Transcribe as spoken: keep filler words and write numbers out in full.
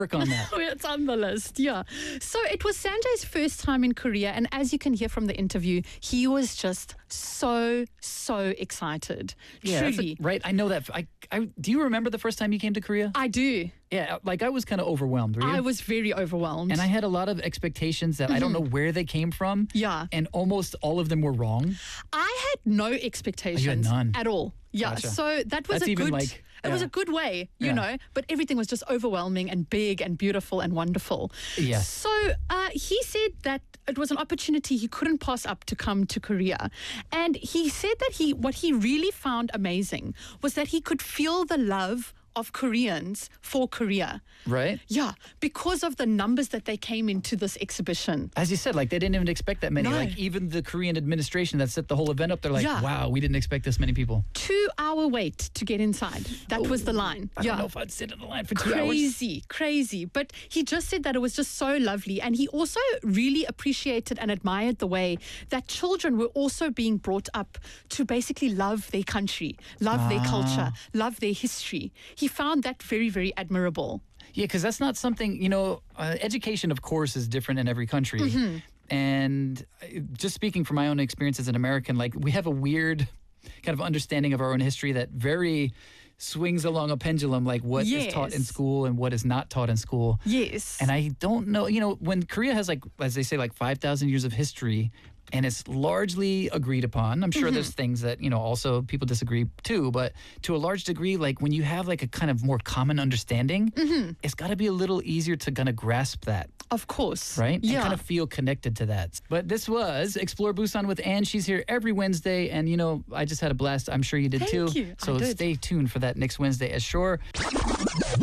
work on that. It's on the list, yeah. So it was Sanjay's first time in Korea, and as you can hear from the interview, he was just so, so excited. Yeah, that's a- Truly. right. I know that. I, I, do you remember the first time you came to Korea? I do. Yeah, like I was kind of overwhelmed. Were you? I was very overwhelmed. And I had a lot of expectations that I don't know where they came from. Yeah. And almost all of them were wrong. I had no expectations none. at all. Yeah, Gotcha. so that was That's a even good. like- It was yeah. a good way, you Yeah. know. But everything was just overwhelming and big and beautiful and wonderful. Yes. So uh, he said that it was an opportunity he couldn't pass up to come to Korea, and he said that he what he really found amazing was that he could feel the love of Koreans for Korea. Right? Yeah, because of the numbers that they came into this exhibition. As you said, like they didn't even expect that many. No. Like even the Korean administration that set the whole event up, they're like, Yeah. wow, we didn't expect this many people. Two hour wait to get inside. That was the line. I yeah. don't know if I'd sit in the line for two hours. Crazy, crazy. But he just said that it was just so lovely. And he also really appreciated and admired the way that children were also being brought up to basically love their country, love their culture, love their history. He found that very, very admirable. Yeah, because that's not something, you know, uh, education, of course, is different in every country. Mm-hmm. And uh, just speaking from my own experience as an American, like we have a weird kind of understanding of our own history that very swings along a pendulum, like what is taught in Yes. school and what is not taught in school. Yes. And I don't know, you know, when Korea has like, as they say, like five thousand years of history, and it's largely agreed upon. I'm sure Mm-hmm. there's things that, you know, also people disagree too, but to a large degree, like when you have like a kind of more common understanding, Mm-hmm. it's got to be a little easier to kind of grasp that, Of course. right? Yeah. And kind of feel connected to that. But this was Explore Busan with Anne. She's here every Wednesday, and, you know, I just had a blast. I'm sure you did Thank too. you. I So did. stay tuned for that next Wednesday as sure.